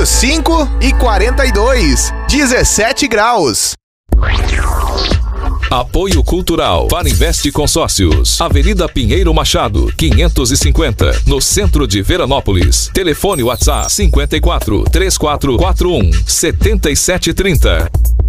por 5,42, 17 graus. Apoio Cultural para Investe Consórcios. Avenida Pinheiro Machado, 550, no centro de Veranópolis. Telefone WhatsApp 54 3441 7730.